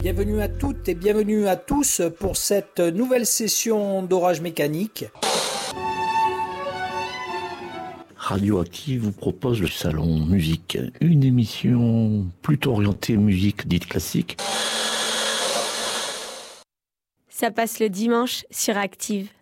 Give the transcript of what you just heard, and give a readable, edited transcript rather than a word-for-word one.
Bienvenue à toutes et bienvenue à tous pour cette nouvelle session d'Orage Mécanique. Radioactive vous propose le Salon Musique, une émission plutôt orientée musique dite classique. Ça passe le dimanche sur Active.